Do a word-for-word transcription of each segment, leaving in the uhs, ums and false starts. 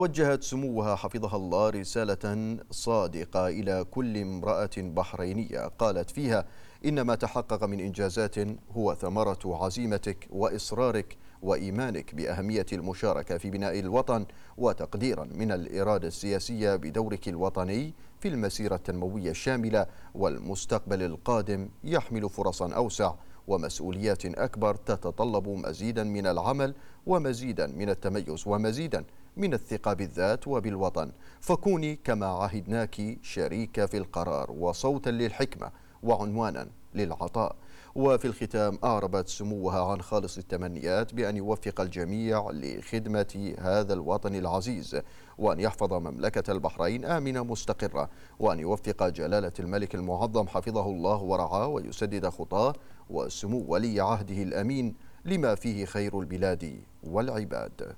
وجهت سموها حفظها الله رسالة صادقة إلى كل امرأة بحرينية قالت فيها: إن ما تحقق من إنجازات هو ثمرة عزيمتك وإصرارك وإيمانك بأهمية المشاركة في بناء الوطن، وتقديرا من الإرادة السياسية بدورك الوطني في المسيرة التنموية الشاملة. والمستقبل القادم يحمل فرصا أوسع ومسؤوليات أكبر تتطلب مزيدا من العمل ومزيدا من التميز ومزيدا من الثقة بالذات وبالوطن. فكوني كما عهدناك شريكة في القرار وصوتا للحكمة وعنوانا للعطاء. وفي الختام أعربت سموها عن خالص التمنيات بأن يوفق الجميع لخدمة هذا الوطن العزيز، وأن يحفظ مملكة البحرين آمنة مستقرة، وأن يوفق جلالة الملك المعظم حفظه الله ورعاه ويسدد خطاه وسمو ولي عهده الأمين لما فيه خير البلاد والعباد.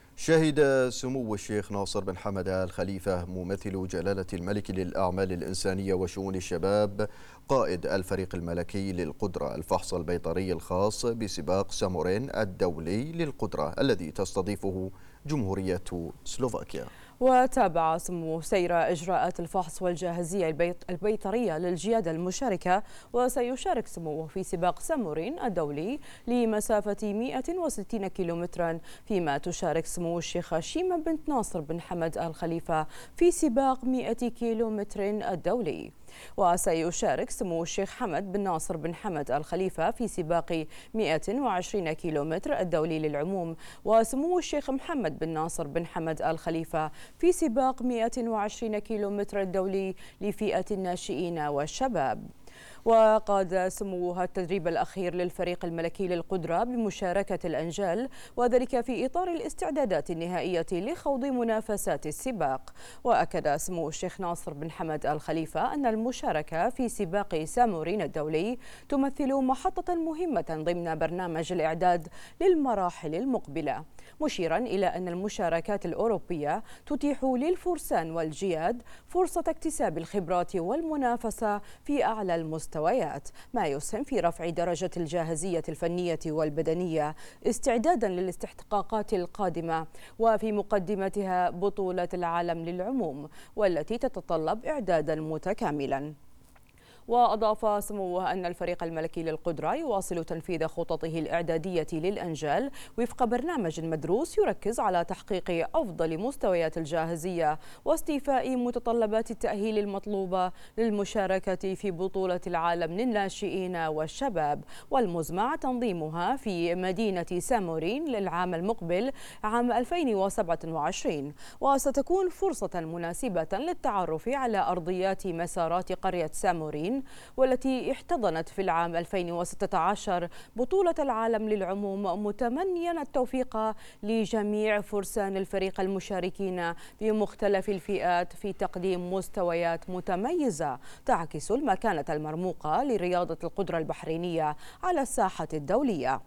شهد سمو الشيخ ناصر بن حمد آل خليفة ممثل جلالة الملك للأعمال الإنسانية وشؤون الشباب قائد الفريق الملكي للقدرة الفحص البيطري الخاص بسباق سامورين الدولي للقدرة الذي تستضيفه جمهورية سلوفاكيا. وتابع سمو سير إجراءات الفحص والجاهزية البيطرية للجيادة المشاركة، وسيشارك سموه في سباق سامورين الدولي لمسافة مئة وستين كيلومترا، فيما تشارك سمو الشيخة شيمة بنت ناصر بن حمد آل خليفة في سباق مئة كيلومتر الدولي. وسيشارك سمو الشيخ حمد بن ناصر بن حمد آل خليفة في سباق مئة وعشرين كيلومتر الدولي للعموم، وسمو الشيخ محمد بن ناصر بن حمد آل خليفة في سباق مئة وعشرين كيلومتر الدولي لفئة الناشئين والشباب. وقاد سموها التدريب الأخير للفريق الملكي للقدرة بمشاركة الأنجال، وذلك في إطار الاستعدادات النهائية لخوض منافسات السباق. وأكد سمو الشيخ ناصر بن حمد آل خليفة أن المشاركة في سباق سامورين الدولي تمثل محطة مهمة ضمن برنامج الإعداد للمراحل المقبلة، مشيرا إلى أن المشاركات الأوروبية تتيح للفرسان والجياد فرصة اكتساب الخبرات والمنافسة في أعلى المستويات، ما يسهم في رفع درجة الجاهزية الفنية والبدنية استعدادا للاستحقاقات القادمة، وفي مقدمتها بطولة العالم للعموم والتي تتطلب إعدادا متكاملا. وأضاف سموه أن الفريق الملكي للقدرة يواصل تنفيذ خططه الإعدادية للأنجال وفق برنامج مدروس يركز على تحقيق أفضل مستويات الجاهزية واستيفاء متطلبات التأهيل المطلوبة للمشاركة في بطولة العالم للناشئين والشباب، والمزمع تنظيمها في مدينة سامورين للعام المقبل عام ألفين وسبعة وعشرين، وستكون فرصة مناسبة للتعرف على أرضيات مسارات قرية سامورين والتي احتضنت في العام ألفين وستة عشر بطولة العالم للعموم، متمنيا التوفيق لجميع فرسان الفريق المشاركين بمختلف الفئات في تقديم مستويات متميزة تعكس المكانة المرموقة لرياضة القدرة البحرينية على الساحة الدولية.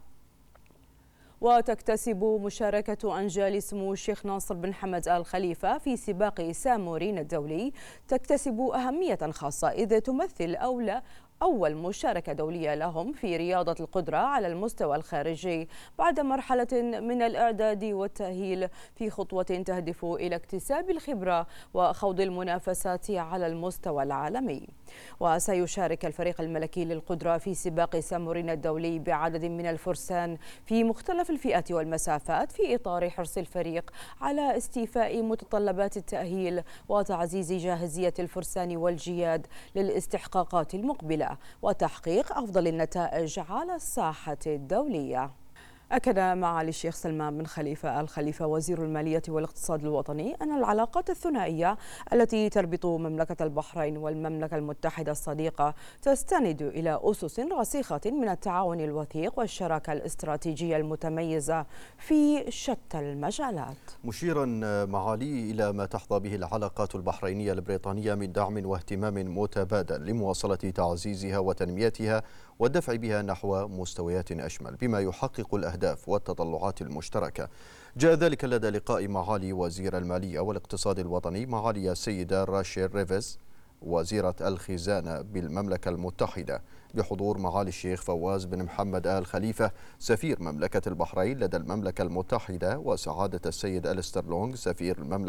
وتكتسب مشاركة أنجال سمو الشيخ ناصر بن حمد آل خليفة في سباق سامورين الدولي تكتسب أهمية خاصة، إذ تمثل أولى أول مشاركة دولية لهم في رياضة القدرة على المستوى الخارجي بعد مرحلة من الإعداد والتأهيل، في خطوة تهدف إلى اكتساب الخبرة وخوض المنافسات على المستوى العالمي. وسيشارك الفريق الملكي للقدرة في سباق سامورين الدولي بعدد من الفرسان في مختلف الفئات والمسافات، في إطار حرص الفريق على استيفاء متطلبات التأهيل وتعزيز جاهزية الفرسان والجياد للاستحقاقات المقبلة وتحقيق أفضل النتائج على الساحة الدولية. أكد معالي الشيخ سلمان بن خليفة آل خليفة وزير المالية والاقتصاد الوطني أن العلاقات الثنائية التي تربط مملكة البحرين والمملكة المتحدة الصديقة تستند إلى أسس راسخة من التعاون الوثيق والشراكة الاستراتيجية المتميزة في شتى المجالات، مشيرا معالي إلى ما تحظى به العلاقات البحرينية البريطانية من دعم واهتمام متبادل لمواصلة تعزيزها وتنميتها والدفع بها نحو مستويات أشمل بما يحقق الأهداف والتطلعات المشتركة. جاء ذلك لدى لقاء معالي وزير المالية والاقتصاد الوطني معالي السيدة راشيل ريفز وزيرة الخزانة بالمملكة المتحدة بحضور معالي الشيخ فواز بن محمد آل خليفة سفير مملكة البحرين لدى المملكة المتحدة وسعادة السيد أليستر لونغ سفير المملكة